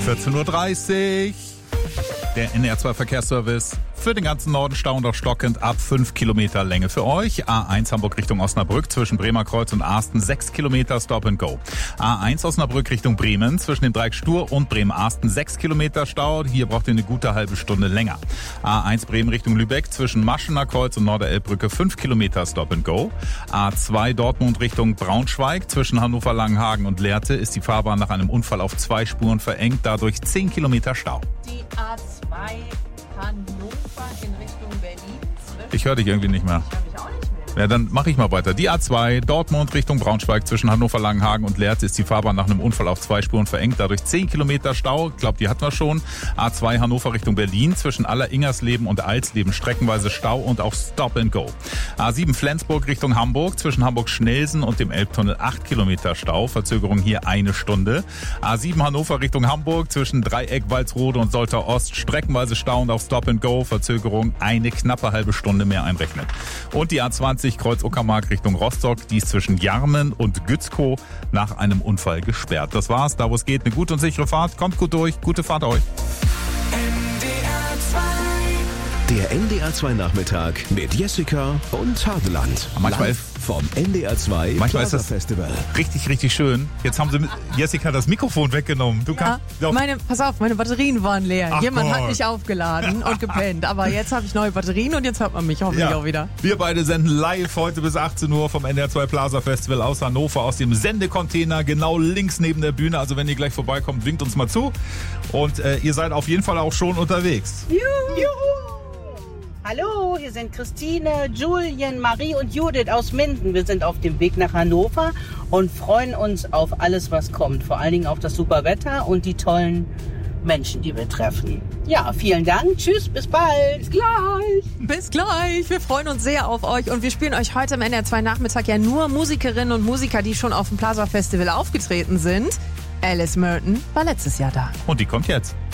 14.30 Uhr. Der NDR2 Verkehrsservice für den ganzen Norden stauend auf stockend ab 5 Kilometer Länge für euch. A1 Hamburg Richtung Osnabrück zwischen Bremer Kreuz und Asten 6 Kilometer Stop and Go. A1 Osnabrück Richtung Bremen zwischen dem Dreieck Stur und Bremen-Asten 6 Kilometer Stau. Hier braucht ihr eine gute halbe Stunde länger. A1 Bremen Richtung Lübeck zwischen Maschener Kreuz und Norderelbbrücke 5 Kilometer Stop and Go. A2 Dortmund Richtung Braunschweig zwischen Hannover-Langenhagen und Lehrte ist die Fahrbahn nach einem Unfall auf 2 Spuren verengt, dadurch 10 Kilometer Stau. Die A2 Hannover in Richtung Berlin. Ich höre dich irgendwie nicht mehr. Ich höre mich auch nicht mehr. Ja, dann mache ich mal weiter. Die A2 Dortmund Richtung Braunschweig zwischen Hannover-Langenhagen und Lehrte ist die Fahrbahn nach einem Unfall auf 2 Spuren verengt, dadurch 10 Kilometer Stau. Ich glaube, die hatten wir schon. A2 Hannover Richtung Berlin zwischen Aller-Ingersleben und Alsleben streckenweise Stau und auch Stop and Go. A7 Flensburg Richtung Hamburg zwischen Hamburg-Schnelsen und dem Elbtunnel 8 Kilometer Stau. Verzögerung hier 1 Stunde. A7 Hannover Richtung Hamburg zwischen Dreieck, Walsrode und Soltau Ost streckenweise Stau und auch Stop and Go. Verzögerung eine knappe halbe Stunde mehr einrechnen. Und die A20 Kreuz Uckermark Richtung Rostock, die ist zwischen Jarmen und Gützkow nach einem Unfall gesperrt. Das war's, da wo es geht, eine gute und sichere Fahrt. Kommt gut durch, gute Fahrt euch. Der NDR2 Nachmittag mit Jessica und Hadeland. Manchmal Live vom NDR2 Manchmal ist Plaza das Festival. richtig, richtig schön. Jetzt haben sie Jessica das Mikrofon weggenommen. Du kannst doch. Pass auf, meine Batterien waren leer. Ach Jemand hat Gott. mich aufgeladen und gepennt. Aber jetzt habe ich neue Batterien und jetzt hört man mich hoffentlich auch wieder. Wir beide senden live heute bis 18 Uhr vom NDR2 Plaza Festival aus Hannover, aus dem Sendecontainer, genau links neben der Bühne. Also wenn ihr gleich vorbeikommt, winkt uns mal zu. Und ihr seid auf jeden Fall auch schon unterwegs. Juhu! Hallo, hier sind Christine, Julien, Marie und Judith aus Minden. Wir sind auf dem Weg nach Hannover und freuen uns auf alles, was kommt. Vor allen Dingen auf das super Wetter und die tollen Menschen, die wir treffen. Ja, vielen Dank. Tschüss, bis bald. Bis gleich. Bis gleich. Wir freuen uns sehr auf euch und wir spielen euch heute im NDR2 Nachmittag ja nur Musikerinnen und Musiker, die schon auf dem Plaza Festival aufgetreten sind. Alice Merton war letztes Jahr da. Und die kommt jetzt.